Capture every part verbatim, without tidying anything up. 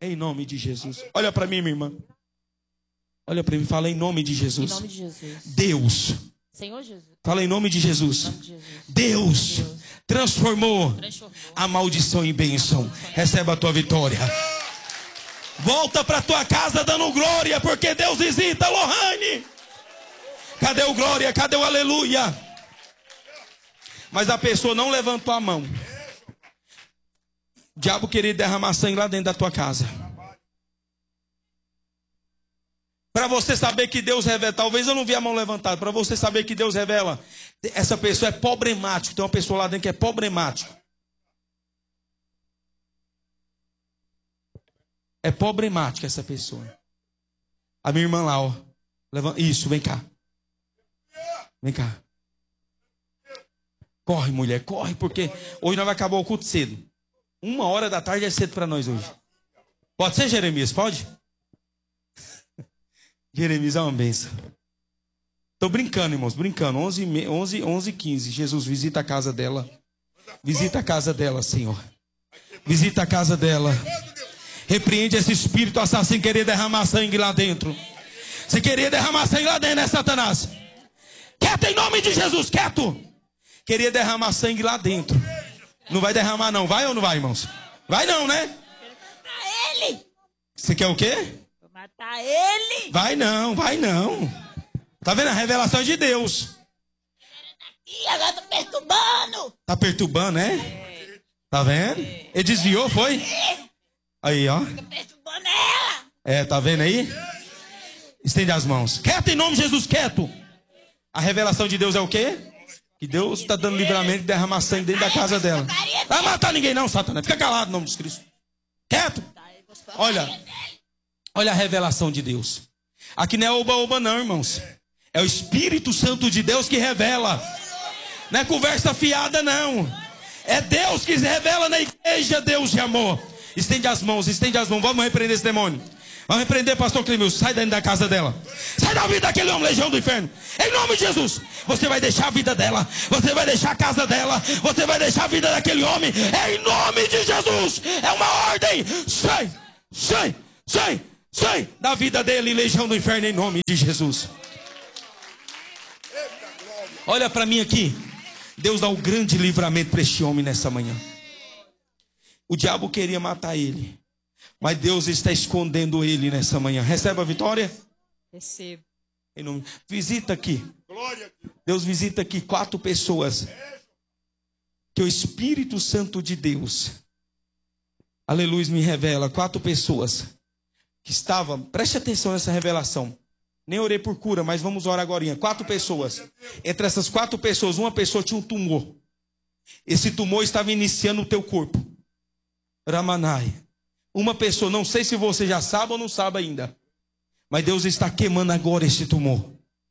Em nome de Jesus. Olha para mim, minha irmã. Olha para mim, fala em nome de Jesus. Em nome de Jesus. Deus. Senhor Jesus. Fala em nome de Jesus. Nome de Jesus. Deus, Deus transformou, transformou a maldição em bênção. Receba a tua vitória. Volta para tua casa dando glória, porque Deus visita Lohane. Cadê o glória? Cadê o aleluia? Mas a pessoa não levantou a mão. O diabo queria derramar sangue lá dentro da tua casa. Para você saber que Deus revela, talvez eu não vi a mão levantada, para você saber que Deus revela, essa pessoa é problemática. Tem uma pessoa lá dentro que é problemática. É problemática essa pessoa. A minha irmã lá, ó. Levanta, isso, vem cá. Vem cá. Corre, mulher, corre, porque hoje nós vamos acabar o culto cedo. Uma hora da tarde é cedo para nós hoje. Pode ser, Jeremias? Pode? Jeremias é uma bênção. Estou brincando, irmãos, brincando. onze, onze, onze, quinze. Jesus, visita a casa dela. Visita a casa dela, Senhor. Visita a casa dela. Repreende esse espírito assassino querer derramar sangue lá dentro. Se queria derramar sangue lá dentro, né, Satanás? Quieto em nome de Jesus, quieto. Queria derramar sangue lá dentro. Não vai derramar não, vai ou não vai, irmãos? Vai não, né? Matar ele. Você quer o quê? Vou matar ele. Vai não, vai não. Tá vendo a revelação de Deus? E agora tô perturbando. Tá perturbando, né? É. Tá vendo? Ele desviou, foi? Aí, ó. Tô perturbando ela. É, tá vendo aí? Estende as mãos. Quieto em nome de Jesus, quieto. A revelação de Deus é o quê? Que Deus está dando livramento de derramar sangue dentro da casa dela. Não vai matar ninguém não, Satanás. Fica calado em nome de Cristo. Quieto. Olha. Olha a revelação de Deus. Aqui não é oba-oba não, irmãos. É o Espírito Santo de Deus que revela. Não é conversa fiada não. É Deus que revela na igreja, Deus de amor. Estende as mãos, estende as mãos. Vamos repreender esse demônio. Vamos repreender, pastor Clemilson. Sai dentro da casa dela. Sai da vida daquele homem, legião do inferno. Em nome de Jesus. Você vai deixar a vida dela. Você vai deixar a casa dela. Você vai deixar a vida daquele homem. Em nome de Jesus. É uma ordem. Sai, sai, sai, sai da vida dele, legião do inferno, em nome de Jesus. Olha para mim aqui. Deus dá um grande livramento para este homem nessa manhã. O diabo queria matar ele. Mas Deus está escondendo ele nessa manhã. Recebe a vitória? Recebo. Em nome... Visita aqui. Deus visita aqui quatro pessoas. Que o Espírito Santo de Deus, aleluia, me revela. Quatro pessoas que estavam... Preste atenção nessa revelação. Nem orei por cura, mas vamos orar agora. Quatro pessoas. Entre essas quatro pessoas, uma pessoa tinha um tumor. Esse tumor estava iniciando o teu corpo. Ramanai. Uma pessoa, não sei se você já sabe ou não sabe ainda, mas Deus está queimando agora esse tumor.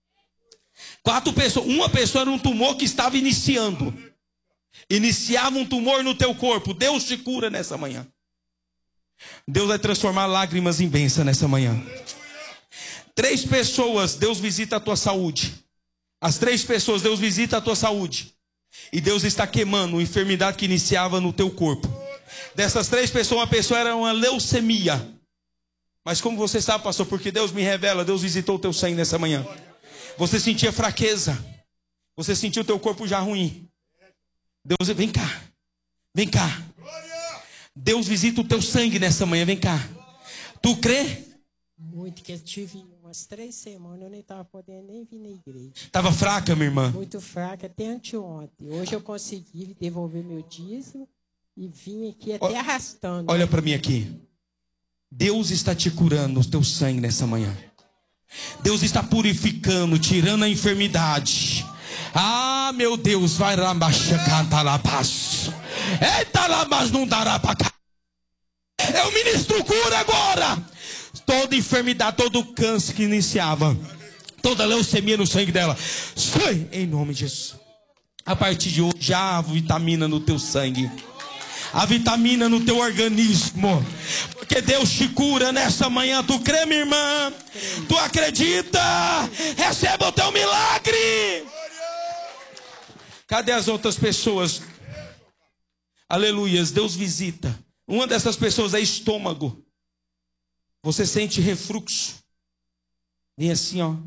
Quatro pessoas, uma pessoa era um tumor que estava iniciando. Iniciava um tumor no teu corpo. Deus te cura nessa manhã. Deus vai transformar lágrimas em bênção nessa manhã. Três pessoas, Deus visita a tua saúde. As três pessoas, Deus visita a tua saúde. E Deus está queimando a enfermidade que iniciava no teu corpo. Dessas três pessoas, uma pessoa era uma leucemia. Mas como você sabe, pastor, porque Deus me revela, Deus visitou o teu sangue nessa manhã. Você sentia fraqueza. Você sentiu o teu corpo já ruim. Deus, vem cá. Vem cá. Deus visita o teu sangue nessa manhã, vem cá. Tu crê? Muito, que eu tive umas três semanas, eu nem estava podendo nem vir na igreja. Estava fraca, minha irmã? Muito fraca, até anteontem. Hoje eu consegui devolver meu dízimo. E vim aqui até arrastando. Olha para mim aqui. Deus está te curando o teu sangue nessa manhã. Deus está purificando, tirando a enfermidade. Ah, meu Deus, vai lá, baixa, canta lá, baixo. Eita lá, mas não dará para cá. Eu ministro cura agora. Toda enfermidade, todo câncer que iniciava, toda leucemia no sangue dela, sai em nome de Jesus. A partir de hoje, já há vitamina no teu sangue. A vitamina no teu organismo. Porque Deus te cura nessa manhã. Tu crê, minha irmã? Tu acredita? Receba o teu milagre. Cadê as outras pessoas? Aleluias, Deus visita. Uma dessas pessoas é estômago. Você sente refluxo. Vem assim, ó.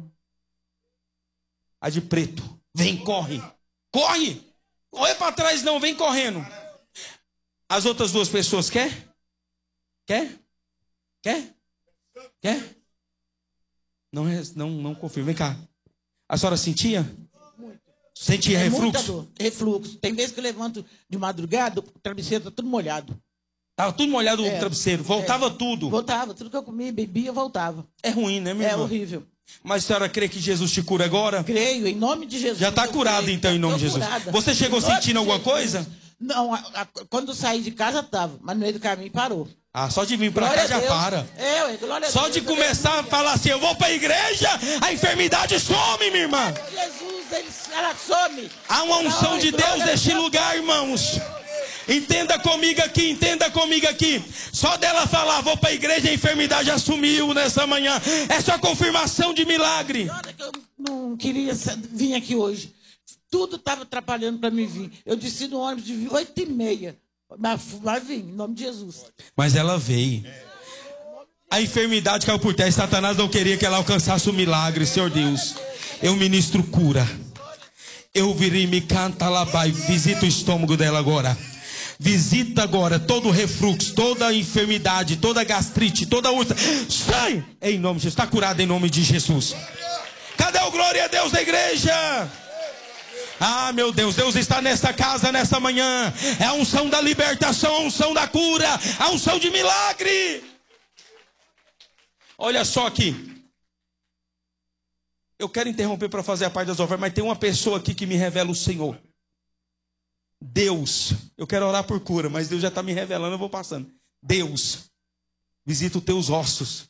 A de preto. Vem, corre. Corre. Corre para trás não, vem correndo. As outras duas pessoas, quer? Quer? Quer? Quer? Não, não, não confirma. Vem cá. A senhora sentia? Muito. Sentia É refluxo? muita dor, refluxo. Tem vezes que eu levanto de madrugada, o travesseiro tá tudo molhado. Tava tudo molhado o É, travesseiro. Voltava é. tudo. Voltava, tudo que eu comia, bebia, voltava. É ruim, né, meu É irmão? horrível. Mas a senhora crê que Jesus te cura agora? Creio, em nome de Jesus. Já está eu curado creio. então, em nome Tô de Jesus. curada. Você chegou Em nome sentindo de alguma Jesus. coisa? Não, a- a- quando eu saí de casa estava, mas no meio do caminho parou. Ah, só de vir pra Glória cá a já Deus. para. É, ué, glória a Só Deus, de começar a aleluia. falar assim, eu vou pra igreja, a enfermidade some, minha irmã. Jesus, ele, ela some. Há uma unção Ai, de glória Deus a neste Deus. lugar, irmãos. Entenda comigo aqui, entenda comigo aqui. Só dela falar, vou para a igreja, a enfermidade já sumiu nessa manhã. É só confirmação de milagre. Olha que eu não queria sa- vir aqui hoje. Tudo estava atrapalhando para mim vir. Eu desci no ônibus de oito e meia. Mas vai vir, em nome de Jesus. Mas ela veio. A enfermidade caiu por terra. Satanás não queria que ela alcançasse o milagre, Senhor Deus. Eu ministro cura. Eu virei, me canta lá, vai. Visita o estômago dela agora. Visita agora todo o refluxo, toda a enfermidade, toda a gastrite, toda a úlcera. Sai! Em nome de Jesus. Está curado em nome de Jesus. Cadê o glória a Deus da igreja? Ah, meu Deus, Deus está nessa casa nessa manhã. É a unção da libertação, a unção da cura, a unção de milagre. Olha só aqui. Eu quero interromper para fazer a parte das ofertas, mas tem uma pessoa aqui que me revela o Senhor. Deus, eu quero orar por cura, mas Deus já está me revelando, eu vou passando. Deus, visita os teus ossos.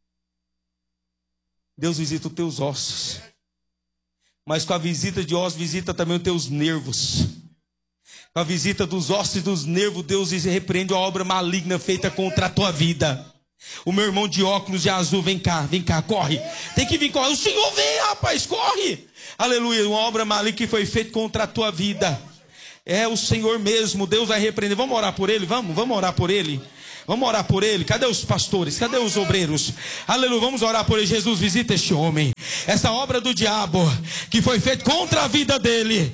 Deus visita os teus ossos. Mas com a visita de ossos, visita também os teus nervos. Com a visita dos ossos e dos nervos, Deus repreende a obra maligna feita contra a tua vida. O meu irmão de óculos de azul, vem cá, vem cá, corre. Tem que vir, corre. O Senhor vem, rapaz, corre. Aleluia, uma obra maligna que foi feita contra a tua vida. É o Senhor mesmo, Deus vai repreender. Vamos orar por ele, vamos, vamos orar por ele. Vamos orar por ele. Cadê os pastores? Cadê os obreiros? Aleluia, vamos orar por ele. Jesus, visita este homem. Essa obra do diabo que foi feita contra a vida dele.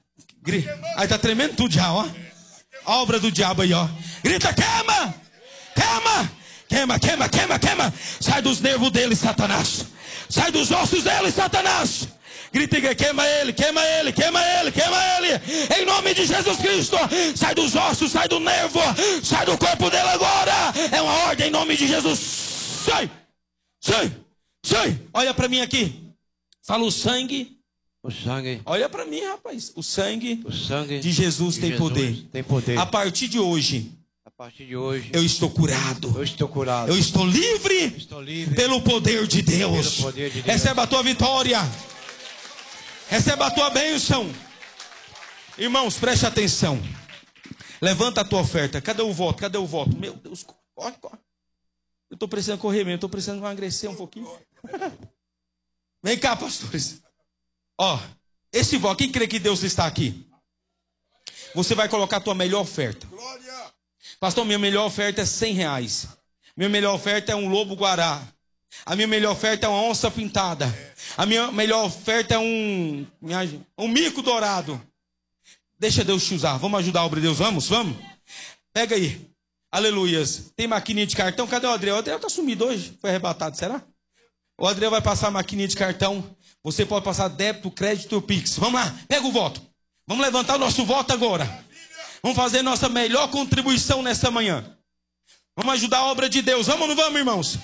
Aí tá tremendo tudo já, ó. A obra do diabo aí, ó. Grita, queima! Queima! Queima, queima, queima, queima. Sai dos nervos dele, Satanás. Sai dos ossos dele, Satanás. Grita, queima ele, queima ele, queima ele, queima ele. Em nome de Jesus Cristo. Sai dos ossos, sai do nervo. Sai do corpo dele agora. É uma ordem em nome de Jesus. Sai, sai, sai. Olha para mim aqui. Fala o sangue. O sangue. Olha para mim, rapaz. O sangue, O sangue de Jesus de tem Jesus poder. Tem poder. A partir de hoje, A partir de hoje, eu estou curado. eu estou curado. Eu estou livre estou livre pelo poder de Deus. Pelo poder de Deus. Receba a tua vitória. Receba a tua bênção. Irmãos, preste atenção. Levanta a tua oferta. Cadê o voto? Cadê o voto? Meu Deus, corre, corre. Eu estou precisando correr mesmo. Estou precisando emagrecer um pouquinho. Vem cá, pastores. Ó, esse voto, quem crê que Deus está aqui? Você vai colocar a tua melhor oferta. Pastor, minha melhor oferta é cem reais. Minha melhor oferta é um lobo guará. A minha melhor oferta é uma onça pintada. A minha melhor oferta é um, um mico dourado. Deixa Deus te usar. Vamos ajudar a obra de Deus. Vamos, vamos. Pega aí. Aleluias. Tem maquininha de cartão? Cadê o Adriel? O Adriel está sumido hoje. Foi arrebatado, será? O Adriel vai passar a maquininha de cartão. Você pode passar débito, crédito ou Pix. Vamos lá. Pega o voto. Vamos levantar o nosso voto agora. Vamos fazer nossa melhor contribuição nessa manhã. Vamos ajudar a obra de Deus. Vamos ou não vamos, irmãos?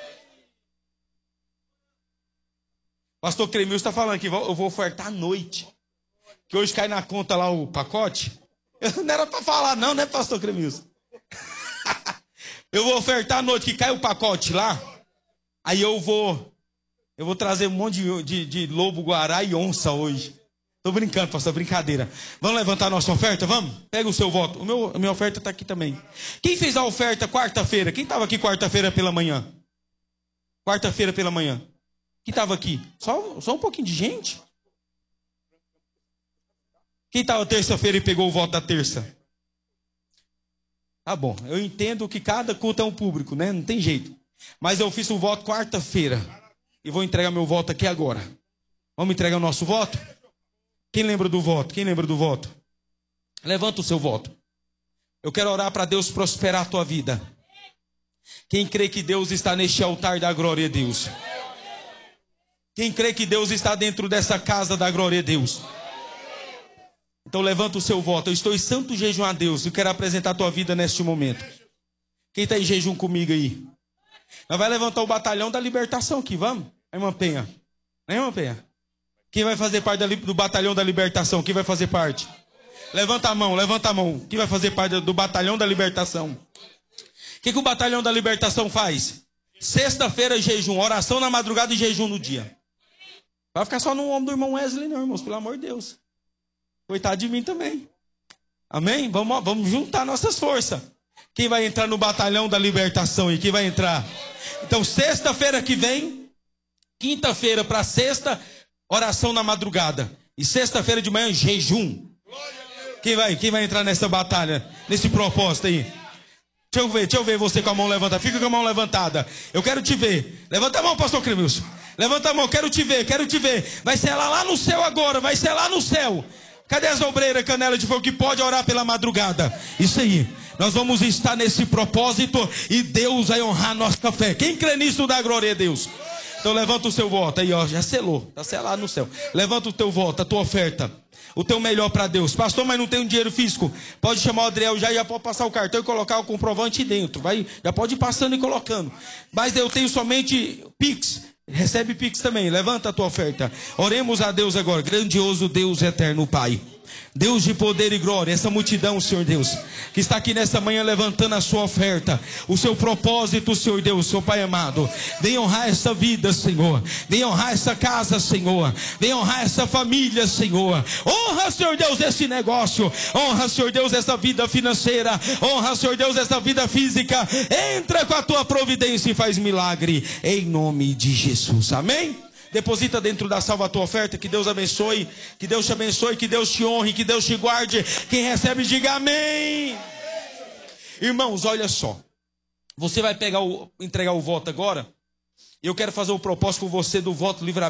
Pastor Cremil está falando aqui, eu vou ofertar à noite. Que hoje cai na conta lá o pacote. Não era para falar não, né, pastor Cremil? Eu vou ofertar à noite, que cai o pacote lá. Aí eu vou, eu vou trazer um monte de, de, de lobo, guará e onça hoje. Tô brincando, pastor, brincadeira. Vamos levantar a nossa oferta, vamos? Pega o seu voto. O meu, a minha oferta está aqui também. Quem fez a oferta quarta-feira? Quem estava aqui quarta-feira pela manhã? Quarta-feira pela manhã. Quem estava aqui? Só, só um pouquinho de gente? Quem estava terça-feira e pegou o voto da terça? Tá bom, eu entendo que cada culto é um público, né? Não tem jeito. Mas eu fiz o voto quarta-feira. E vou entregar meu voto aqui agora. Vamos entregar o nosso voto? Quem lembra do voto? Quem lembra do voto? Levanta o seu voto. Eu quero orar para Deus prosperar a tua vida. Quem crê que Deus está neste altar da glória a Deus? Quem crê que Deus está dentro dessa casa da glória a Deus? Então levanta o seu voto. Eu estou em santo jejum a Deus. Eu quero apresentar a tua vida neste momento. Quem está em jejum comigo aí? Nós vamos levantar o batalhão da libertação aqui, vamos? Aí, irmã Penha. Né, irmã Penha? Quem vai fazer parte do batalhão da libertação? Quem vai fazer parte? Levanta a mão, levanta a mão. Quem vai fazer parte do batalhão da libertação? O que, que o batalhão da libertação faz? Sexta-feira, jejum, oração na madrugada e jejum no dia. Vai ficar só no ombro do irmão Wesley, não, irmãos, pelo amor de Deus. Coitado de mim também. Amém? Vamos, vamos juntar nossas forças. Quem vai entrar no batalhão da libertação e quem vai entrar? Então, sexta-feira que vem, quinta-feira para sexta, oração na madrugada. E sexta-feira de manhã, jejum. Quem vai, quem vai entrar nessa batalha, nesse propósito aí? Deixa eu ver, deixa eu ver você com a mão levantada. Fica com a mão levantada. Eu quero te ver. Levanta a mão, pastor Clemilson. Levanta a mão, quero te ver, quero te ver. Vai ser lá, lá no céu agora, vai ser lá no céu. Cadê as obreiras Canela de Fogo que pode orar pela madrugada? Isso aí. Nós vamos estar nesse propósito e Deus vai honrar a nossa fé. Quem crê nisso dá glória a Deus. Então levanta o seu voto aí, ó, já selou, tá selado no céu. Levanta o teu voto, a tua oferta, o teu melhor para Deus. Pastor, mas não tem um dinheiro físico? Pode chamar o Adriel já, já pode passar o cartão e colocar o comprovante dentro. Vai, já pode ir passando e colocando. Mas eu tenho somente Pix. Recebe Pix também, levanta a tua oferta. Oremos a Deus agora. Grandioso Deus eterno Pai, Deus de poder e glória, essa multidão, Senhor Deus, que está aqui nessa manhã levantando a sua oferta, o seu propósito, Senhor Deus, Seu Pai amado, vem honrar essa vida, Senhor, vem honrar essa casa, Senhor, vem honrar essa família, Senhor, honra, Senhor Deus, esse negócio, honra, Senhor Deus, essa vida financeira, honra, Senhor Deus, essa vida física, entra com a tua providência e faz milagre, em nome de Jesus, amém? Deposita dentro da salva a tua oferta. Que Deus abençoe, que Deus te abençoe, que Deus te honre, que Deus te guarde. Quem recebe, diga amém. Irmãos, olha só. Você vai pegar o, entregar o voto agora. Eu quero fazer o propósito com você do voto livre.